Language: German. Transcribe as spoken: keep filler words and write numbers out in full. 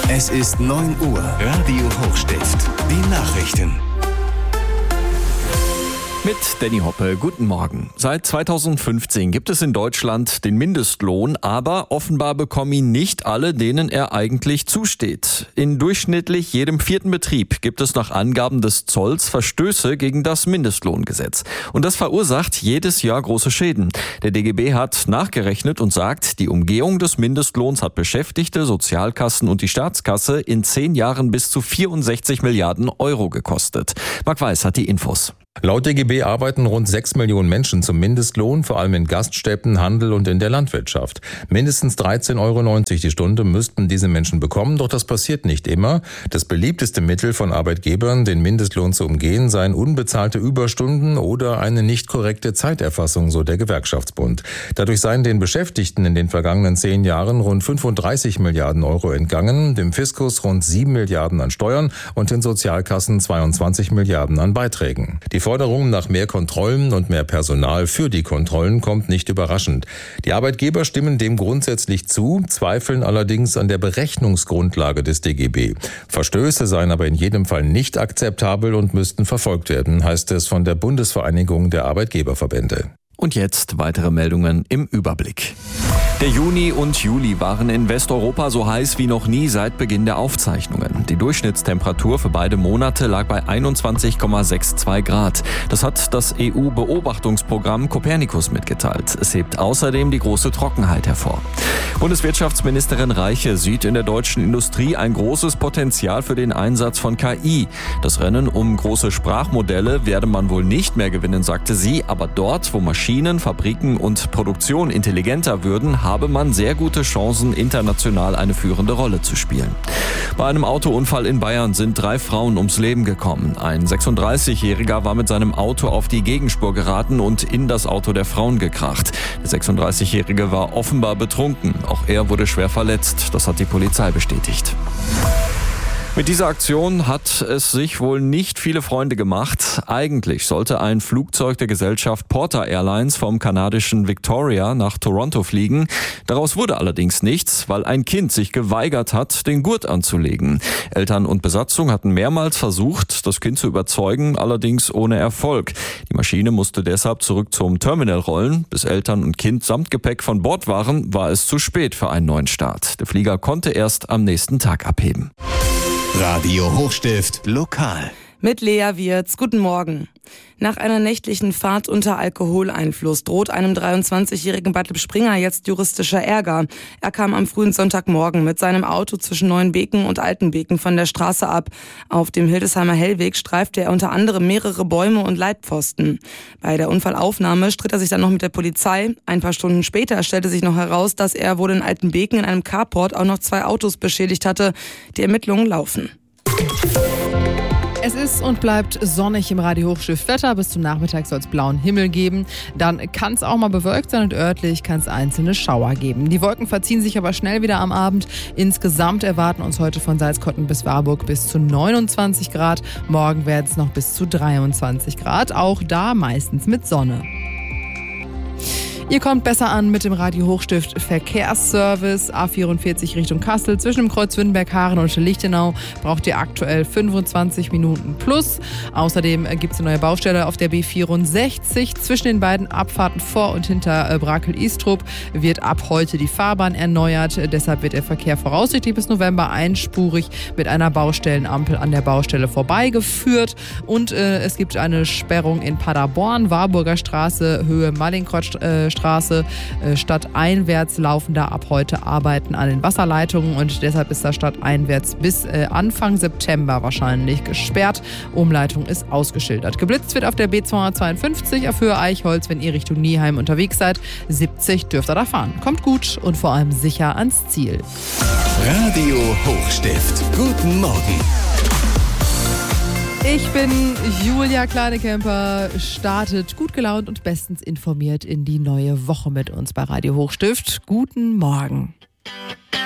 Es ist neun Uhr. Radio Hochstift. Die Nachrichten. Mit Danny Hoppe, guten Morgen. Seit zweitausendfünfzehn gibt es in Deutschland den Mindestlohn, aber offenbar bekommen ihn nicht alle, denen er eigentlich zusteht. In durchschnittlich jedem vierten Betrieb gibt es nach Angaben des Zolls Verstöße gegen das Mindestlohngesetz. Und das verursacht jedes Jahr große Schäden. Der D G B hat nachgerechnet und sagt, die Umgehung des Mindestlohns hat Beschäftigte, Sozialkassen und die Staatskasse in zehn Jahren bis zu vierundsechzig Milliarden Euro gekostet. Marc Weiß hat die Infos. Laut D G B arbeiten rund sechs Millionen Menschen zum Mindestlohn, vor allem in Gaststätten, Handel und in der Landwirtschaft. Mindestens dreizehn Euro neunzig die Stunde müssten diese Menschen bekommen, doch das passiert nicht immer. Das beliebteste Mittel von Arbeitgebern, den Mindestlohn zu umgehen, seien unbezahlte Überstunden oder eine nicht korrekte Zeiterfassung, so der Gewerkschaftsbund. Dadurch seien den Beschäftigten in den vergangenen zehn Jahren rund fünfunddreißig Milliarden Euro entgangen, dem Fiskus rund sieben Milliarden an Steuern und den Sozialkassen zweiundzwanzig Milliarden an Beiträgen. Die Forderung nach mehr Kontrollen und mehr Personal für die Kontrollen kommt nicht überraschend. Die Arbeitgeber stimmen dem grundsätzlich zu, zweifeln allerdings an der Berechnungsgrundlage des D G B. Verstöße seien aber in jedem Fall nicht akzeptabel und müssten verfolgt werden, heißt es von der Bundesvereinigung der Arbeitgeberverbände. Und jetzt weitere Meldungen im Überblick. Der Juni und Juli waren in Westeuropa so heiß wie noch nie seit Beginn der Aufzeichnungen. Die Durchschnittstemperatur für beide Monate lag bei einundzwanzig Komma zweiundsechzig Grad. Das hat das E U-Beobachtungsprogramm Copernicus mitgeteilt. Es hebt außerdem die große Trockenheit hervor. Bundeswirtschaftsministerin Reiche sieht in der deutschen Industrie ein großes Potenzial für den Einsatz von K I. Das Rennen um große Sprachmodelle werde man wohl nicht mehr gewinnen, sagte sie, aber dort, wo Maschinen, Fabriken und Produktion intelligenter würden, habe man sehr gute Chancen, international eine führende Rolle zu spielen. Bei einem Autounfall in Bayern sind drei Frauen ums Leben gekommen. Ein sechsunddreißigjähriger war mit seinem Auto auf die Gegenspur geraten und in das Auto der Frauen gekracht. Der sechsunddreißigjährige war offenbar betrunken. Auch er wurde schwer verletzt. Das hat die Polizei bestätigt. Mit dieser Aktion hat es sich wohl nicht viele Freunde gemacht. Eigentlich sollte ein Flugzeug der Gesellschaft Porter Airlines vom kanadischen Victoria nach Toronto fliegen. Daraus wurde allerdings nichts, weil ein Kind sich geweigert hat, den Gurt anzulegen. Eltern und Besatzung hatten mehrmals versucht, das Kind zu überzeugen, allerdings ohne Erfolg. Die Maschine musste deshalb zurück zum Terminal rollen. Bis Eltern und Kind samt Gepäck von Bord waren, war es zu spät für einen neuen Start. Der Flieger konnte erst am nächsten Tag abheben. Radio Hochstift lokal. Mit Lea Wirz. Guten Morgen. Nach einer nächtlichen Fahrt unter Alkoholeinfluss droht einem dreiundzwanzigjährigen Bad Lippspringa jetzt juristischer Ärger. Er kam am frühen Sonntagmorgen mit seinem Auto zwischen Neuenbeken und Altenbeken von der Straße ab. Auf dem Hildesheimer Hellweg streifte er unter anderem mehrere Bäume und Leitpfosten. Bei der Unfallaufnahme stritt er sich dann noch mit der Polizei. Ein paar Stunden später stellte sich noch heraus, dass er wohl in Altenbeken in einem Carport auch noch zwei Autos beschädigt hatte. Die Ermittlungen laufen. Es ist und bleibt sonnig im Radio Hochstift Wetter. Bis zum Nachmittag soll es blauen Himmel geben. Dann kann es auch mal bewölkt sein und örtlich kann es einzelne Schauer geben. Die Wolken verziehen sich aber schnell wieder am Abend. Insgesamt erwarten uns heute von Salzkotten bis Warburg bis zu neunundzwanzig Grad. Morgen werden es noch bis zu dreiundzwanzig Grad. Auch da meistens mit Sonne. Ihr kommt besser an mit dem Radio Hochstift Verkehrsservice. A vierundvierzig Richtung Kassel. Zwischen dem Kreuz Wünnberg-Haaren und Lichtenau braucht ihr aktuell fünfundzwanzig Minuten plus. Außerdem gibt es eine neue Baustelle auf der B vierundsechzig. Zwischen den beiden Abfahrten vor und hinter Brakel-Istrup wird ab heute die Fahrbahn erneuert. Deshalb wird der Verkehr voraussichtlich bis November einspurig mit einer Baustellenampel an der Baustelle vorbeigeführt. Und äh, es gibt eine Sperrung in Paderborn, Warburger Straße, Höhe Mallinckrodt Straße, stadteinwärts laufen da ab heute Arbeiten an den Wasserleitungen und deshalb ist das stadteinwärts bis Anfang September wahrscheinlich gesperrt. Umleitung ist ausgeschildert. Geblitzt wird auf der B zweihundertzweiundfünfzig auf Höhe Eichholz, wenn ihr Richtung Nieheim unterwegs seid. siebzig dürft ihr da fahren. Kommt gut und vor allem sicher ans Ziel. Radio Hochstift. Guten Morgen. Ich bin Julia Kleinekemper, startet gut gelaunt und bestens informiert in die neue Woche mit uns bei Radio Hochstift. Guten Morgen.